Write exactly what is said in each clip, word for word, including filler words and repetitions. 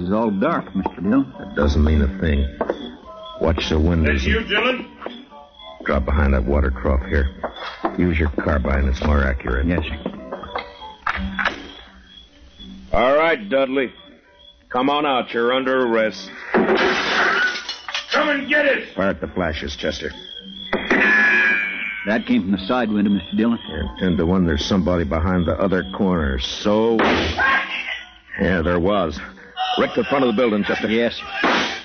is all dark, Mister Dillon. That doesn't mean a thing. Watch the windows. That's you, Dillon? Drop behind that water trough here. Use your carbine. It's more accurate. Yes, sir. All right, Dudley. Come on out. You're under arrest. Come and get it! Fire at the flashes, Chester. That came from the side window, Mister Dillon. And ten to one, there's somebody behind the other corner. So... Yeah, there was. Rick the front of the building, Chester. Yes, sir.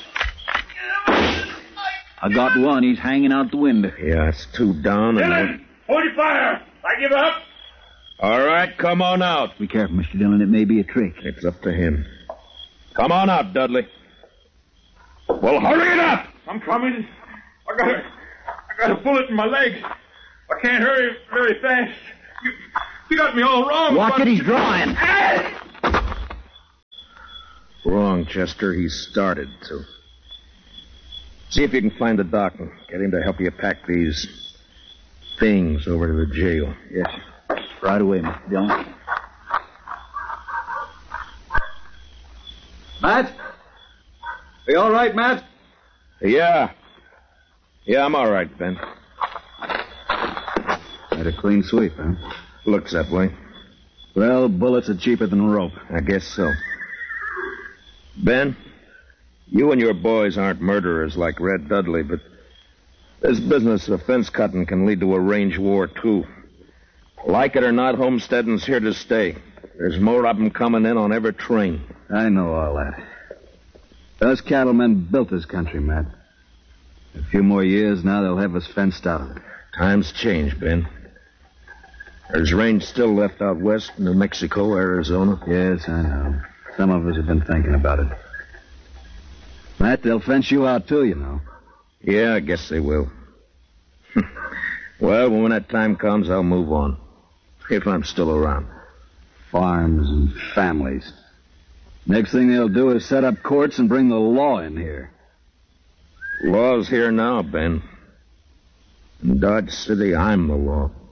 I got one. He's hanging out the window. Yeah, it's two down and... Dillon! Hold your fire! I give up! All right, come on out. Be careful, Mister Dillon. It may be a trick. It's up to him. Come on out, Dudley. Well, hurry it up! I'm coming. I got a, I got a bullet in my leg. I can't hurry very fast. You, you got me all wrong. Watch but... it, he's drawing. Wrong, Chester. He started to. See if you can find the doc and get him to help you pack these things over to the jail. Yes, sir. Right away, Mister Dillon. Matt? Are you all right, Matt? Yeah. Yeah, I'm all right, Ben. Had a clean sweep, huh? Looks that way. Well, bullets are cheaper than rope. I guess so. Ben, you and your boys aren't murderers like Red Dudley, but this business of fence cutting can lead to a range war, too. Like it or not, homesteading's here to stay. There's more of them coming in on every train. I know all that. Those cattlemen built this country, Matt. A few more years, now they'll have us fenced out of it. Times change, Ben. There's range still left out west, New Mexico, Arizona. Yes, I know. Some of us have been thinking about it. Matt, they'll fence you out, too, you know. Yeah, I guess they will. Well, when that time comes, I'll move on. If I'm still around. Farms and families. Next thing they'll do is set up courts and bring the law in here. Law's here now, Ben. In Dodge City, I'm the law.